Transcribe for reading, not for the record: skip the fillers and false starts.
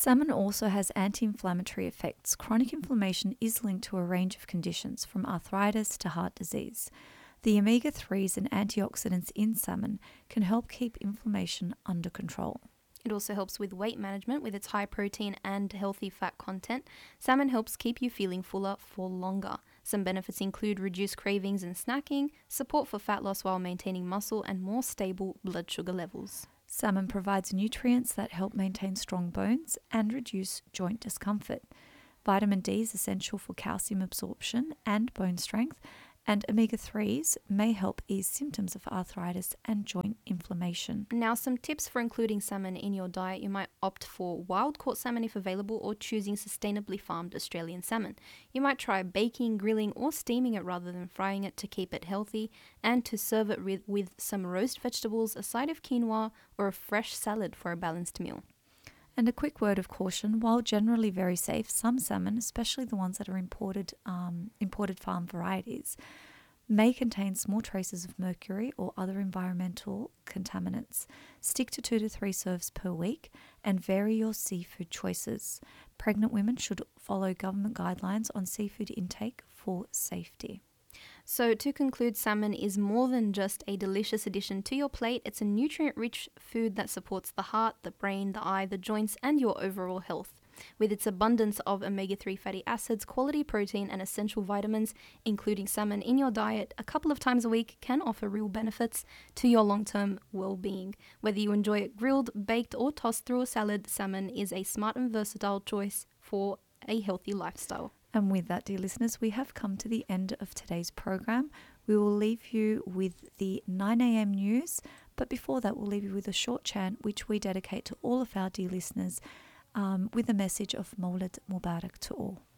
Salmon also has anti-inflammatory effects. Chronic inflammation is linked to a range of conditions, from arthritis to heart disease. The omega-3s and antioxidants in salmon can help keep inflammation under control. It also helps with weight management with its high protein and healthy fat content. Salmon helps keep you feeling fuller for longer. Some benefits include reduced cravings and snacking, support for fat loss while maintaining muscle, and more stable blood sugar levels. Salmon provides nutrients that help maintain strong bones and reduce joint discomfort. Vitamin D is essential for calcium absorption and bone strength, and omega-3s may help ease symptoms of arthritis and joint inflammation. Now, some tips for including salmon in your diet. You might opt for wild-caught salmon if available, or choosing sustainably farmed Australian salmon. You might try baking, grilling, or steaming it rather than frying it to keep it healthy, and to serve it with some roast vegetables, a side of quinoa, or a fresh salad for a balanced meal. And a quick word of caution: while generally very safe, some salmon, especially the ones that are imported farm varieties, may contain small traces of mercury or other environmental contaminants. Stick to 2 to 3 serves per week and vary your seafood choices. Pregnant women should follow government guidelines on seafood intake for safety. So to conclude, salmon is more than just a delicious addition to your plate. It's a nutrient-rich food that supports the heart, the brain, the eye, the joints, and your overall health. With its abundance of omega-3 fatty acids, quality protein, and essential vitamins, including salmon in your diet a couple of times a week can offer real benefits to your long-term well-being. Whether you enjoy it grilled, baked, or tossed through a salad, salmon is a smart and versatile choice for a healthy lifestyle. And with that, dear listeners, we have come to the end of today's program. We will leave you with the 9 a.m. news, but before that, we'll leave you with a short chant which we dedicate to all of our dear listeners with a message of Mawlid Mubarak to all.